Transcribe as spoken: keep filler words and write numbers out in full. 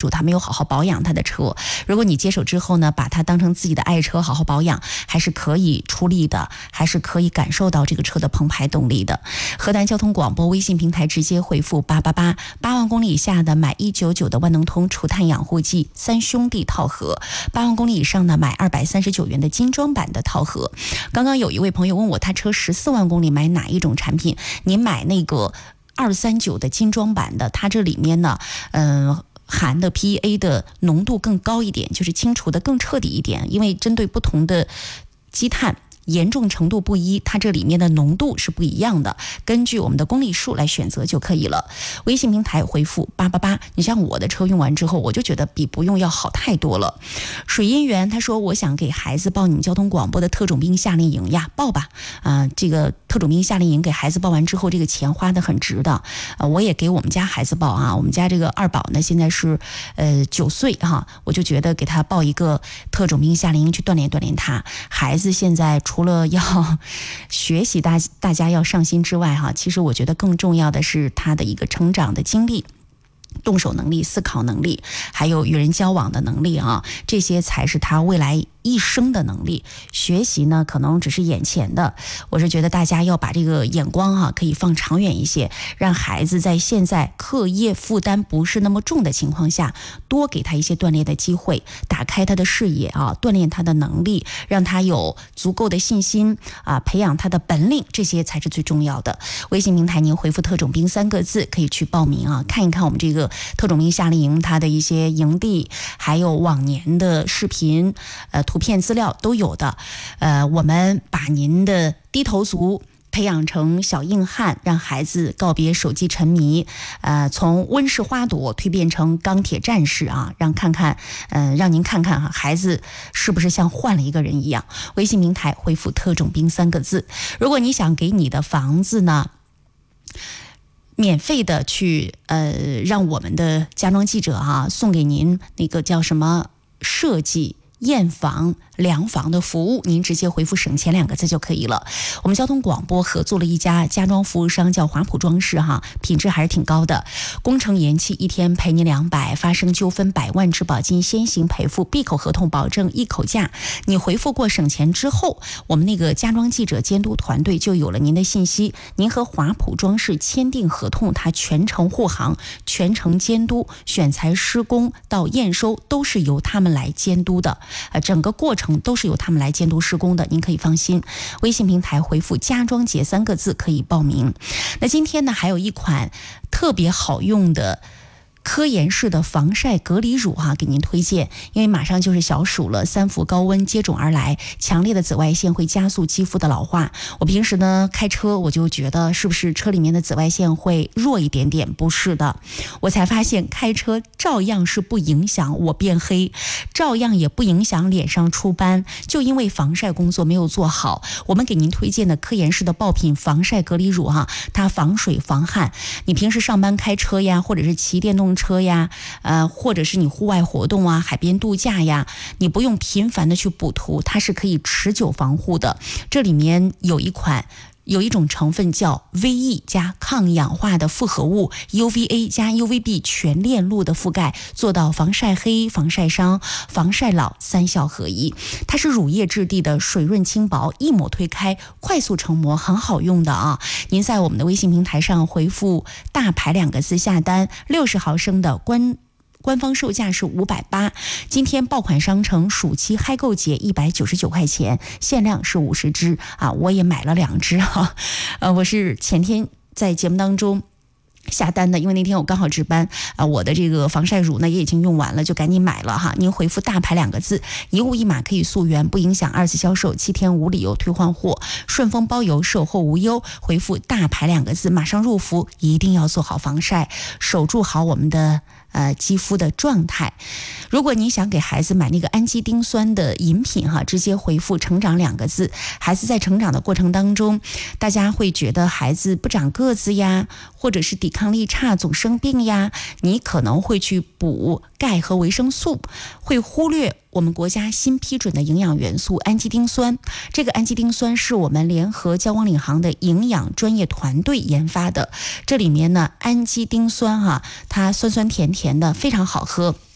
住他没有好好保养他的车。如果你接手之后呢，把它当成自己的爱车好好保养，还是可以出力的，还是可以感受到这个车的澎湃动力的。河南交通广播微信平台直接回复八八八，八万公里以下的买一九九的万能通除碳养护剂三兄弟套盒，八万公里以上的买二百三十九元的精装版的套盒。刚刚有一位朋友问我，他车十四万公里买哪一种产品？你买那个二三九的精装版的，它这里面呢，嗯、呃。含的 P E A 的浓度更高一点，就是清除的更彻底一点，因为针对不同的积碳严重程度不一，它这里面的浓度是不一样的，根据我们的公里数来选择就可以了。微信平台回复八八八，你像我的车用完之后，我就觉得比不用要好太多了。水姻缘他说，我想给孩子报你们交通广播的特种兵夏令营呀，报吧。啊、呃，这个特种兵夏令营给孩子报完之后，这个钱花得很值的。呃，我也给我们家孩子报啊，我们家这个二宝呢现在是呃九岁哈，我就觉得给他报一个特种兵夏令营去锻炼锻炼他。孩子现在除了要学习大大家要上心之外哈，其实我觉得更重要的是他的一个成长的经历。动手能力、思考能力，还有与人交往的能力啊，这些才是他未来一生的能力。学习呢，可能只是眼前的。我是觉得大家要把这个眼光啊，可以放长远一些，让孩子在现在课业负担不是那么重的情况下，多给他一些锻炼的机会，打开他的视野啊，锻炼他的能力，让他有足够的信心啊，培养他的本领，这些才是最重要的。微信平台您回复特种兵三个字可以去报名啊，看一看我们这个特种兵夏令营它的一些营地，还有往年的视频、呃图片资料都有的。呃，我们把您的低头族培养成小硬汉，让孩子告别手机沉迷，呃，从温室花朵蜕变成钢铁战士啊，让看看，呃，让您看看哈，孩子是不是像换了一个人一样。微信平台回复特种兵三个字。如果你想给你的房子呢，免费的去呃，让我们的家装记者啊送给您那个叫什么设计验房量房的服务，您直接回复省钱两个字就可以了。我们交通广播合作了一家家装服务商叫华普装饰哈，品质还是挺高的，工程延期一天赔您两百，发生纠纷百万质保金先行赔付，闭口合同保证一口价。你回复过省钱之后，我们那个家装记者监督团队就有了您的信息，您和华普装饰签订合同，他全程护航，全程监督，选材施工到验收都是由他们来监督的，呃，整个过程都是由他们来监督施工的，您可以放心。微信平台回复家装节三个字可以报名。那今天呢，还有一款特别好用的科研式的防晒隔离乳哈、啊，给您推荐。因为马上就是小暑了，三伏高温接踵而来，强烈的紫外线会加速肌肤的老化。我平时呢开车，我就觉得是不是车里面的紫外线会弱一点点？不是的，我才发现开车照样是不影响我变黑，照样也不影响脸上出斑，就因为防晒工作没有做好。我们给您推荐的科研式的爆品防晒隔离乳哈、啊，它防水防汗。你平时上班开车呀，或者是骑电动车呀，呃，或者是你户外活动啊，海边度假呀，你不用频繁的去补涂，它是可以持久防护的。这里面有一款有一种成分叫 V E 加抗氧化的复合物 U V A 加 U V B 全链路的覆盖，做到防晒黑、防晒伤、防晒老三效合一。它是乳液质地的，水润轻薄，一抹推开，快速成膜，很好用的啊！您在我们的微信平台上回复大牌两个字下单，六十毫升的官官方售价是五百八，今天爆款商城暑期嗨购节一百九十九块钱，限量是五十支啊！我也买了两支哈，呃，我是前天在节目当中下单的，因为那天我刚好值班啊，我的这个防晒乳呢也已经用完了，就赶紧买了哈。您回复大牌两个字，一物一码可以溯源，不影响二次销售，七天无理由退换货，顺丰包邮，售后无忧。回复大牌两个字，马上入伏，一定要做好防晒，守住好我们的呃肌肤的状态。如果你想给孩子买那个氨基丁酸的饮品哈，直接回复成长两个字。孩子在成长的过程当中，大家会觉得孩子不长个子呀，或者是抵抗力差总生病呀，你可能会去补钙和维生素，会忽略我们国家新批准的营养元素氨基丁酸。这个氨基丁酸是我们联合交广领航的营养专业团队研发的，这里面呢氨基丁酸哈、啊，它酸酸甜甜的，非常好喝。